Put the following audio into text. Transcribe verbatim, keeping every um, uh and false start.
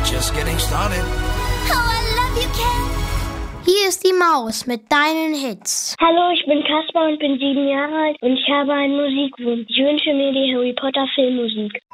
just getting started. Oh, I love you, Ken. Hier ist die Maus mit deinen Hits. Hallo, ich bin Kaspar und bin sieben Jahre alt und ich habe einen Musikwunsch. Ich wünsche mir die Harry Potter Filmmusik.